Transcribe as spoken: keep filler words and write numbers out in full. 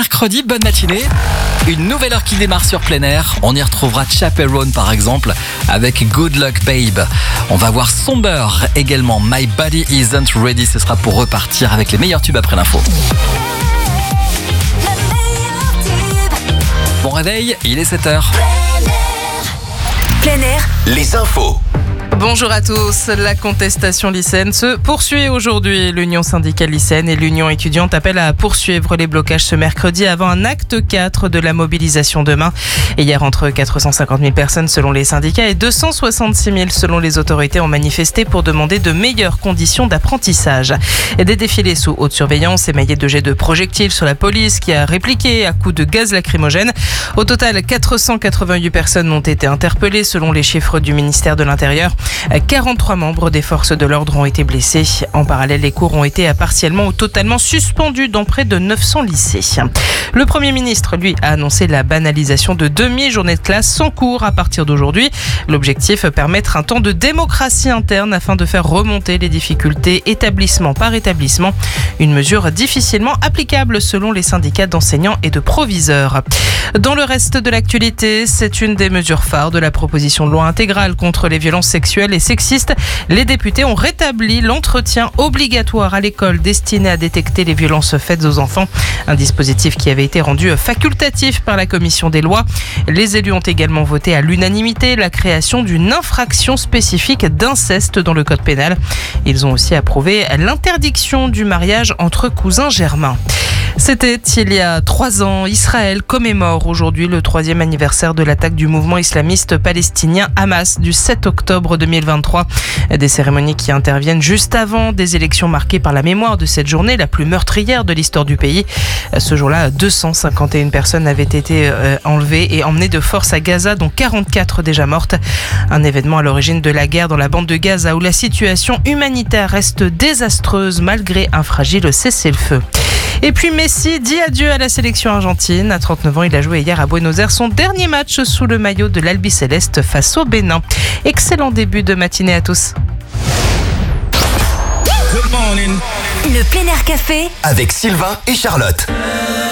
mercredi, bonne matinée. Une nouvelle heure qui démarre sur plein air. On y retrouvera Chaperone par exemple avec Good Luck Babe. On va voir Somber également. My Body Isn't Ready. Ce sera pour repartir avec les meilleurs tubes après l'info. Bon réveil, il est sept heures. Plein air, les infos. Bonjour à tous. La contestation lycéenne se poursuit aujourd'hui. L'Union syndicale lycéenne et l'Union étudiante appellent à poursuivre les blocages ce mercredi avant un acte quatre de la mobilisation demain. Et hier, entre quatre cent cinquante mille personnes selon les syndicats et deux cent soixante-six mille selon les autorités ont manifesté pour demander de meilleures conditions d'apprentissage. Et des défilés sous haute surveillance émaillés de jets de projectiles sur la police qui a répliqué à coups de gaz lacrymogène. Au total, quatre cent quatre-vingt-huit personnes ont été interpellées selon les chiffres du ministère de l'Intérieur. quarante-trois membres des forces de l'ordre ont été blessés. En parallèle, les cours ont été partiellement ou totalement suspendus dans près de neuf cents lycées. Le Premier ministre, lui, a annoncé la banalisation de demi-journées de classe sans cours à partir d'aujourd'hui. L'objectif, permettre un temps de démocratie interne afin de faire remonter les difficultés établissement par établissement. Une mesure difficilement applicable selon les syndicats d'enseignants et de proviseurs. Dans le reste de l'actualité, c'est une des mesures phares de la proposition de loi intégrale contre les violences sexuelles et sexistes. Les députés ont rétabli l'entretien obligatoire à l'école destiné à détecter les violences faites aux enfants. Un dispositif qui avait été rendu facultatif par la commission des lois. Les élus ont également voté à l'unanimité la création d'une infraction spécifique d'inceste dans le code pénal. Ils ont aussi approuvé l'interdiction du mariage entre cousins germains. C'était il y a trois ans. Israël commémore aujourd'hui le troisième anniversaire de l'attaque du mouvement islamiste palestinien Hamas du sept octobre deux mille vingt-trois. Des cérémonies qui interviennent juste avant des élections marquées par la mémoire de cette journée, la plus meurtrière de l'histoire du pays. Ce jour-là, deux cent cinquante et une personnes avaient été enlevées et emmenées de force à Gaza, dont quarante-quatre déjà mortes. Un événement à l'origine de la guerre dans la bande de Gaza où la situation humanitaire reste désastreuse malgré un fragile cessez-le-feu. Et puis Messi dit adieu à la sélection argentine. À trente-neuf ans, il a joué hier à Buenos Aires son dernier match sous le maillot de l'Albiceleste face au Bénin. Excellent début de matinée à tous. le plein air café Avec Sylvain et Charlotte.